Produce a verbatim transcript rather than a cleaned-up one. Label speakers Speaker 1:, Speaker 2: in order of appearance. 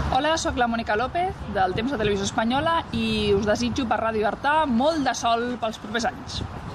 Speaker 1: Hola, sóc la Mònica López, del Temps de Televisió Espanyola, i us desitjo per Ràdio Artà molt de sol pels propers anys.